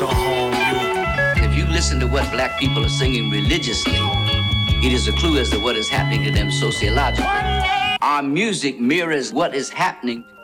to harm you. If you listen to what black people are singing religiously, it is a clue as to what is happening to them sociologically. Our music mirrors what is happening